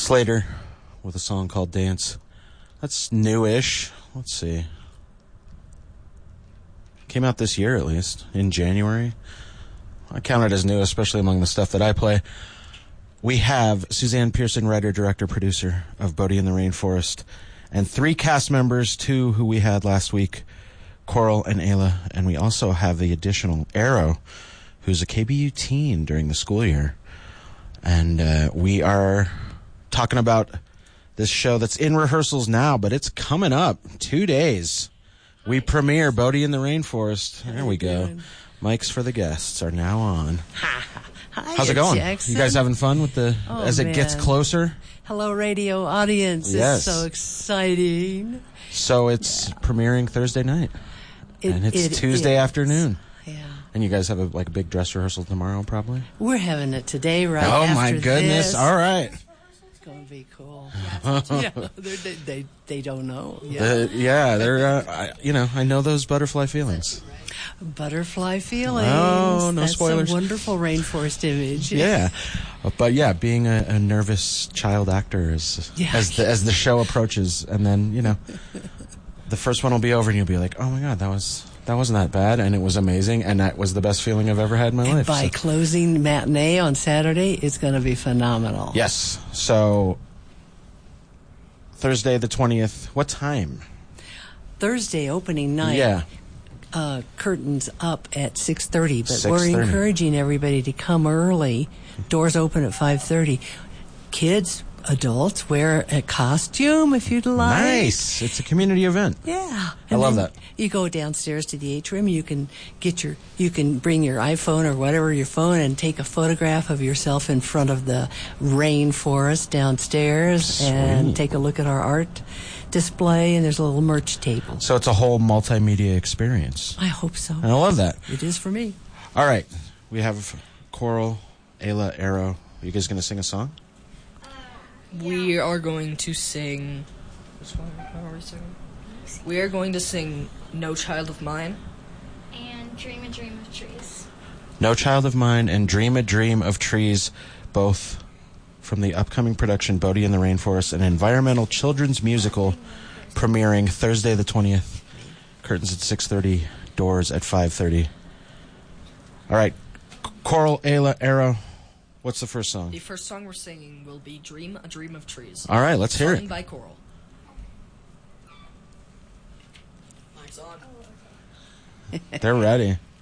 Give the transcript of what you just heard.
Slater with a song called Dance. That's newish. Let's see. Came out this year, at least, in January. I count it as new, especially among the stuff that I play. We have Suzanne Pearson, writer, director, producer of Bodie in the Rainforest, and 3 cast members, 2 who we had last week, Coral and Ayla, and we also have the additional Arrow, who's a KBU teen during the school year. And we are talking about this show that's in rehearsals now, but it's coming up 2 days. We premiere Bodie in the Rainforest. There we go. Mics for the guests are now on. Hi, how's it going? Jackson. You guys having fun with as it gets closer? Hello, radio audience. Yes. It's so exciting. So it's premiering Thursday night. And it's Tuesday afternoon. Yeah. And you guys have a big dress rehearsal tomorrow, probably? We're having it today, right Oh, after my goodness. this. All right. It's going to be cool. Yeah, they don't know. I know those butterfly feelings. Butterfly feelings. Oh, no That's spoilers. a wonderful rainforest image. Yeah. But yeah, being a nervous child actor as the show approaches, and then, the first one will be over and you'll be like, oh my God, that wasn't that bad, and it was amazing, and that was the best feeling I've ever had in my life. By closing matinee on Saturday, it's going to be phenomenal. Yes. So Thursday the 20th, what time? Thursday opening night. Yeah. Curtains up at 6:30, but 6:30. we're encouraging everybody to come early. Doors open at 5:30. Kids, adults, wear a costume if you'd like. Nice. It's a community event. Yeah. I love that. You go downstairs to the atrium. You can bring your iPhone or whatever, your phone, and take a photograph of yourself in front of the rainforest downstairs. Sweet. And take a look at our art display, and there's a little merch table. So it's a whole multimedia experience. I hope so. And I love that. It is for me. All right. We have Coral, Ayla, Arrow. Are you guys going to sing a song? We are going to sing... Which one are we singing? We are going to sing No Child of Mine. And Dream a Dream of Trees. No Child of Mine and Dream a Dream of Trees, both from the upcoming production Bodie in the Rainforest, an environmental children's musical premiering Thursday the 20th. Curtains at 6:30, doors at 5:30. All right. Coral, Ayla, Arrow. What's the first song? The first song we're singing will be Dream a Dream of Trees. All right, let's hear Sung it. by Coral. Mic's on. They're ready.